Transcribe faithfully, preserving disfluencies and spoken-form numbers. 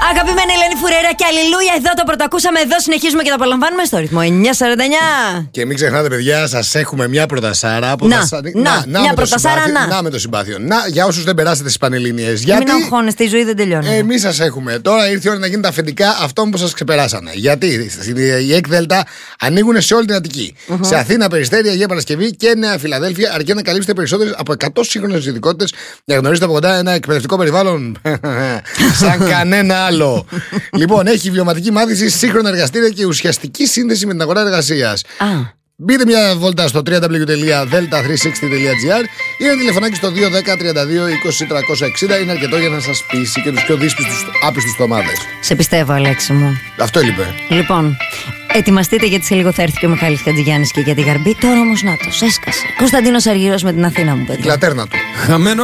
Αγαπημένη Ελένη Φουρέιρα και αλληλούια, εδώ το πρωτοακούσαμε, εδώ συνεχίζουμε και το απολαμβάνουμε στο ρυθμό εννιά σαράντα εννιά. Και μην ξεχνάτε, παιδιά, σας έχουμε μια πρωτασάρα που να, θα... να, να, να, μια πρωτασάρα, να. Να με το συμπάθειο. Να, για όσους δεν περάσετε στις Πανελλήνιες. Γιατί μην αγχώνεστε, η ζωή δεν τελειώνει. Εμείς σας έχουμε. Τώρα ήρθε η ώρα να γίνουν τα αφεντικά αυτών που σας ξεπεράσανε. Γιατί οι ΕΚΔ ανοίγουν σε όλη την Αττική. Mm-hmm. Σε Αθήνα, Περιστέρη, Αγία Παρασκευή και Νέα Φιλαδέλφια, αρκεί να καλύψετε περισσότερες από εκατό σύγχρονες ειδικότητες για να γνωρίσετε από κοντά ένα εκπαιδευτικό περιβάλλον σαν κανένα άλλο. Λοιπόν, έχει βιωματική μάθηση, σύγχρονα εργαστήρια και ουσιαστική σύνδεση με την αγορά εργασίας. Ah. Μπείτε μια βόλτα στο double-u double-u double-u τελεία delta τριακόσια εξήντα τελεία gr ή ένα τηλεφωνάκι στο δύο ένα μηδέν τριάντα δύο είκοσι τριακόσια εξήντα. Είναι αρκετό για να σας πείσει και τους πιο δύσπιστους άπιστους τομάδες. Σε πιστεύω, Αλέξη μου. Αυτό έλειπε. Λοιπόν, ετοιμαστείτε γιατί σε λίγο θα έρθει και ο Μιχάλης Χατζηγιάννης και για τη Γαρμπή. Τώρα όμως να το έσκασε. Κωνσταντίνος Αργυρός με την Αθήνα μου, παιδιά. Η λατέρνα του. Χαμένο